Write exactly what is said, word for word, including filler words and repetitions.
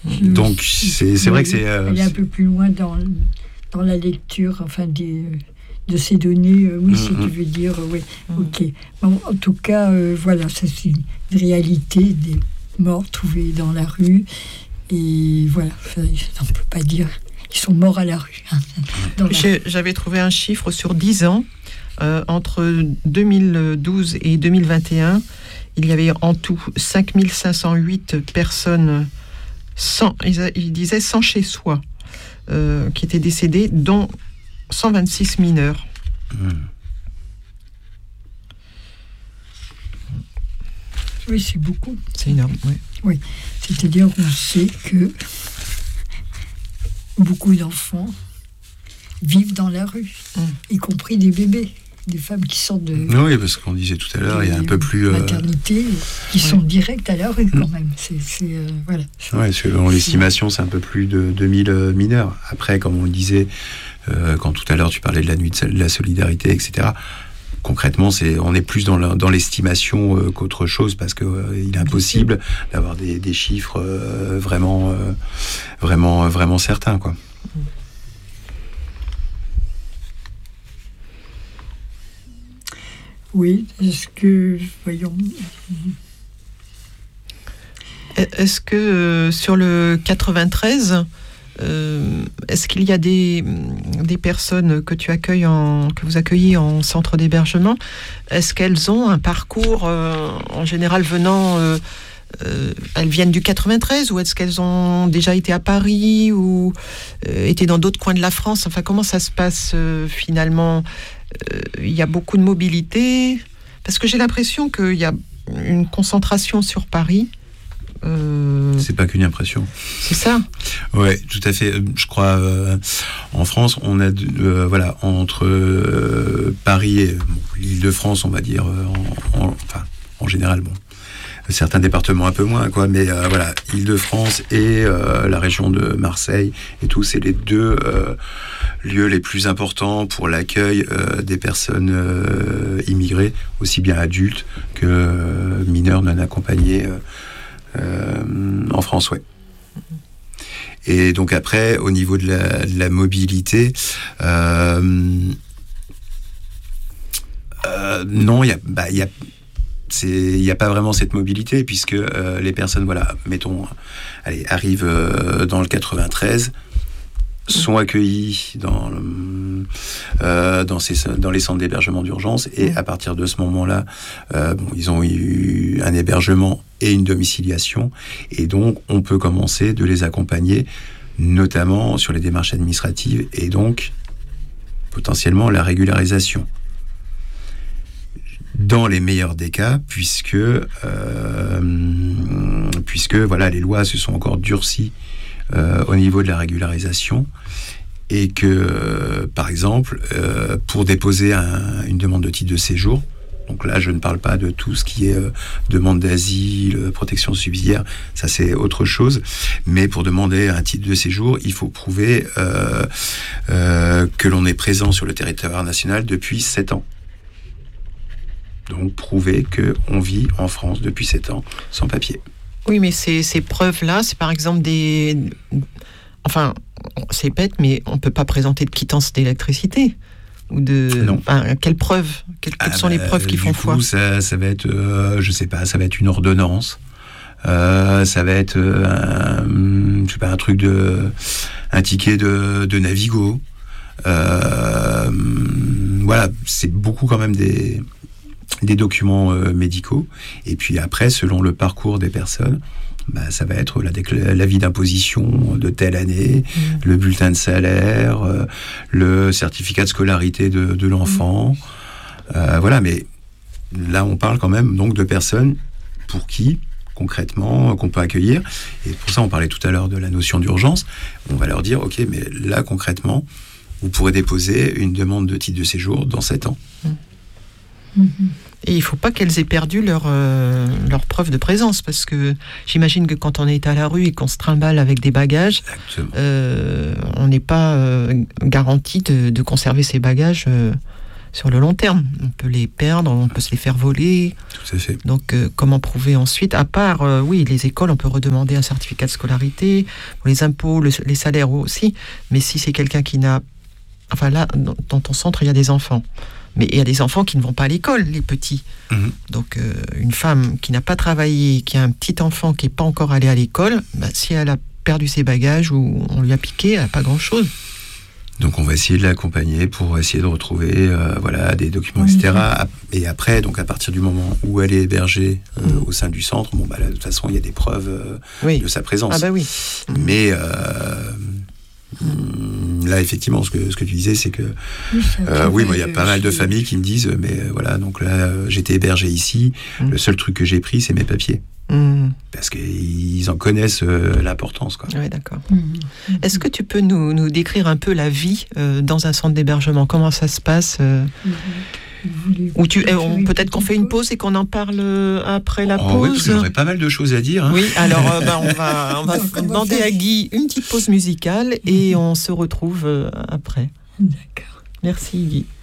Donc c'est, c'est vrai que c'est... Euh, elle est un peu plus loin dans, dans la lecture, enfin, des, de ces données. Euh, oui, mm-hmm. si tu veux dire, euh, oui, mm-hmm. ok. Bon, en tout cas, euh, voilà, ça, c'est une réalité des morts trouvés dans la rue. Et voilà, on ne peut pas dire... Ils sont morts à la rue. Hein, dans la... J'avais trouvé un chiffre sur dix ans. Euh, entre deux mille douze et deux mille vingt et un, il y avait en tout cinq mille cinq cent huit personnes sans, ils, ils disaient sans chez soi, euh, qui étaient décédées, dont cent vingt-six mineurs. Mmh. Oui, c'est beaucoup. C'est énorme, oui. Oui, c'est-à-dire qu'on sait que beaucoup d'enfants vivent dans la rue, mmh. y compris des bébés, des femmes qui sortent de... Oui, parce qu'on disait tout à l'heure, il y a un peu plus... Maternités, euh... qui ouais. sont directes à la rue quand mmh. même. C'est, c'est, euh, voilà. Oui, selon l'estimation, c'est un peu plus de deux mille mineurs. Après, comme on le disait, euh, quand tout à l'heure tu parlais de la nuit de la solidarité, et cetera, concrètement, c'est, on est plus dans, la, dans l'estimation euh, qu'autre chose, parce qu'il euh, est impossible d'avoir des, des chiffres euh, vraiment, euh, vraiment, vraiment certains, quoi. Oui, est-ce que... Voyons... Est-ce que euh, sur le quatre-vingt-treize, euh, est-ce qu'il y a des, des personnes que tu accueilles en, que vous accueillez en centre d'hébergement? Est-ce qu'elles ont un parcours euh, en général venant, euh, euh, elles viennent du quatre-vingt-treize, ou est-ce qu'elles ont déjà été à Paris ou euh, été dans d'autres coins de la France? Enfin, comment ça se passe euh, finalement? Il euh, y a beaucoup de mobilité, parce que j'ai l'impression qu'il y a une concentration sur Paris. Euh... C'est pas qu'une impression. C'est ça. Ouais, tout à fait. Je crois euh, en France, on a euh, voilà entre euh, Paris et bon, l'Île-de-France, on va dire en, en, enfin en général, bon, certains départements un peu moins, quoi, mais euh, voilà, Île-de-France et euh, la région de Marseille et tout, c'est les deux euh, lieux les plus importants pour l'accueil euh, des personnes euh, immigrées, aussi bien adultes que euh, mineurs non accompagnés. Euh, Euh, en France, ouais. Et donc après, au niveau de la, de la mobilité, euh, euh, non, il y a, bah, il y a, c'est, il y a pas vraiment cette mobilité, puisque euh, les personnes, voilà, mettons, allez, arrivent euh, dans le quatre-vingt-treize, sont accueillis dans, euh, dans, ces, dans les centres d'hébergement d'urgence, et à partir de ce moment-là, euh, bon, ils ont eu un hébergement et une domiciliation, et donc on peut commencer de les accompagner, notamment sur les démarches administratives, et donc potentiellement la régularisation. Dans les meilleurs des cas, puisque, euh, puisque voilà, les lois se sont encore durcies Euh, au niveau de la régularisation, et que, euh, par exemple, euh, pour déposer un, une demande de titre de séjour, donc là je ne parle pas de tout ce qui est euh, demande d'asile, protection subsidiaire, ça c'est autre chose, mais pour demander un titre de séjour, il faut prouver euh, euh, que l'on est présent sur le territoire national depuis sept ans. Donc prouver qu'on vit en France depuis sept ans sans papier. Oui, mais ces, ces preuves-là, c'est par exemple des... Enfin, c'est bête, mais on ne peut pas présenter de quittance d'électricité. Ou de... Non. Enfin, quelles preuves? Quelles, quelles ah sont bah, les preuves qui font coup, foi? ça, ça va être, euh, je ne sais pas, ça va être une ordonnance. Euh, ça va être euh, un, je sais pas, un truc de... un ticket de, de Navigo. Euh, voilà, c'est beaucoup quand même des... des documents euh, médicaux, et puis après, selon le parcours des personnes, bah, ça va être la décla- l'avis d'imposition de telle année, mmh. le bulletin de salaire, euh, le certificat de scolarité de, de l'enfant, mmh. euh, voilà, mais là on parle quand même donc de personnes pour qui, concrètement, qu'on peut accueillir, et pour ça on parlait tout à l'heure de la notion d'urgence, on va leur dire, ok, mais là concrètement, vous pourrez déposer une demande de titre de séjour dans sept ans. Mmh. Et il ne faut pas qu'elles aient perdu leur, euh, leur preuve de présence, parce que j'imagine que quand on est à la rue et qu'on se trimballe avec des bagages, euh, on n'est pas euh, garanti de, de conserver ces bagages euh, sur le long terme. On peut les perdre, on peut se les faire voler. Tout à fait. Donc, euh, comment prouver ensuite? À part, euh, oui, les écoles, on peut redemander un certificat de scolarité, pour les impôts, le, les salaires aussi. Mais si c'est quelqu'un qui n'a... Enfin là, dans, dans ton centre, il y a des enfants. Mais il y a des enfants qui ne vont pas à l'école, les petits. Mmh. Donc, euh, une femme qui n'a pas travaillé, qui a un petit enfant qui n'est pas encore allé à l'école, bah, si elle a perdu ses bagages ou on lui a piqué, elle n'a pas grand-chose. Donc on va essayer de l'accompagner pour essayer de retrouver euh, voilà, des documents, et cetera. Et après, donc à partir du moment où elle est hébergée euh, mmh. au sein du centre, bon, bah, là, de toute façon, il y a des preuves euh, oui. de sa présence. Ah bah oui. Mmh. Mais euh, mmh. là, effectivement, ce que, ce que tu disais, c'est que oui, euh, oui moi, il y a pas mal de familles qui me disent, mais euh, voilà, donc là, euh, j'étais hébergé ici, mmh. le seul truc que j'ai pris, c'est mes papiers. Mmh. Parce qu'ils en connaissent euh, l'importance, quoi. Oui, d'accord. Mmh. Est-ce que tu peux nous, nous décrire un peu la vie euh, dans un centre d'hébergement? Comment ça se passe euh... mmh. Ou tu, eh, on, peut-être qu'on fait une pause et qu'on en parle après la oh, pause. Oui, parce qu'il y aurait pas mal de choses à dire. Hein. Oui, alors euh, bah, on va, on va demander à Guy une petite pause musicale et on se retrouve euh, après. D'accord. Merci Guy.